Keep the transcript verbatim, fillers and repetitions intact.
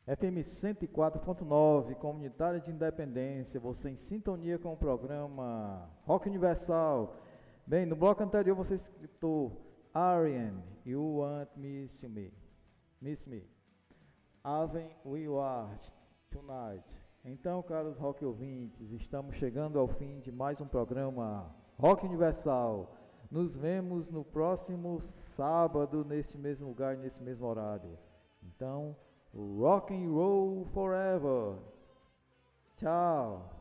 F M cento e quatro ponto nove, Comunitária de Independência, você em sintonia com o programa Rock Universal. Bem, no bloco anterior você escutou Ariane, You Want Me to Me, Miss Me, Aven We Are Tonight. Então, caros rock ouvintes, estamos chegando ao fim de mais um programa Rock Universal. Nos vemos no próximo sábado, neste mesmo lugar, nesse mesmo horário. Então, rock and roll forever. Tchau.